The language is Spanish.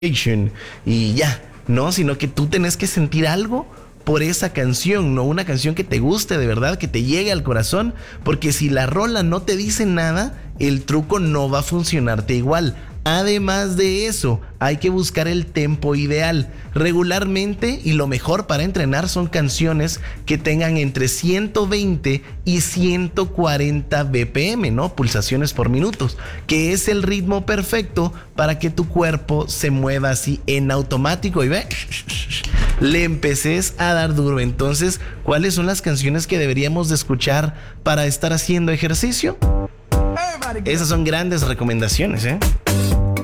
y ya, no, sino que tú tenés que sentir algo por esa canción, no una canción que te guste de verdad, que te llegue al corazón, porque si la rola no te dice nada, el truco no va a funcionarte igual. Además de eso, hay que buscar el tempo ideal. Regularmente, y lo mejor para entrenar son canciones que tengan entre 120 y 140 BPM, ¿no? Pulsaciones por minutos, que es el ritmo perfecto para que tu cuerpo se mueva así en automático y ve, le empeces a dar duro. Entonces, ¿cuáles son las canciones que deberíamos de escuchar para estar haciendo ejercicio? Esas son grandes recomendaciones, ¿eh?